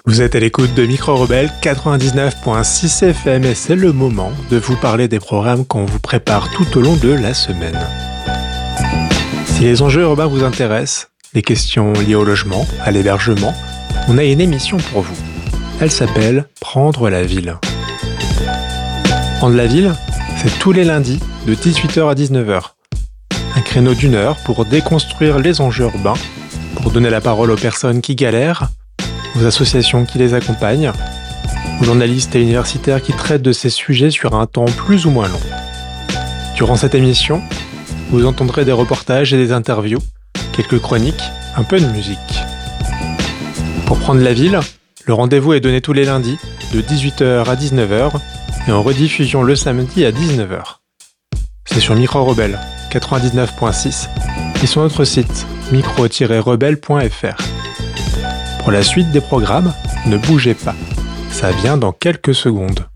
Vous êtes à l'écoute de Micro Rebelle 99.6 FM et c'est le moment de vous parler des programmes qu'on vous prépare tout au long de la semaine. Si les enjeux urbains vous intéressent, les questions liées au logement, à l'hébergement, on a une émission pour vous. Elle s'appelle « Prendre la ville ». Prendre la ville, c'est tous les lundis de 18h à 19h. Un créneau d'une heure pour déconstruire les enjeux urbains, pour donner la parole aux personnes qui galèrent, aux associations qui les accompagnent, aux journalistes et universitaires qui traitent de ces sujets sur un temps plus ou moins long. Durant cette émission, vous entendrez des reportages et des interviews, quelques chroniques, un peu de musique. Pour prendre la ville, le rendez-vous est donné tous les lundis, de 18h à 19h, et en rediffusion le samedi à 19h. C'est sur Micro Rebelle 99.6 et sur notre site micro-rebelle.fr. Pour la suite des programmes, ne bougez pas, ça vient dans quelques secondes.